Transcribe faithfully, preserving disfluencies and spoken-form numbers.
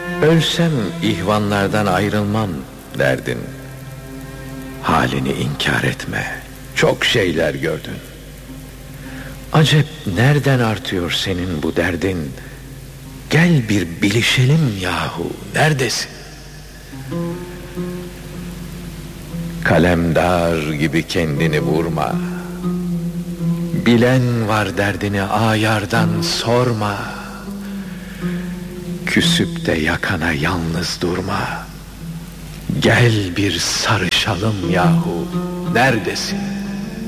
Ölsem ihvanlardan ayrılmam derdin. Halini inkar etme, çok şeyler gördün. Acep nereden artıyor senin bu derdin? Gel bir bilişelim yahu, neredesin? Kalemdar gibi kendini vurma. Bilen var derdini ayardan sorma. Küsüp de yakana yalnız durma. Gel bir sarışalım yahu, neredesin?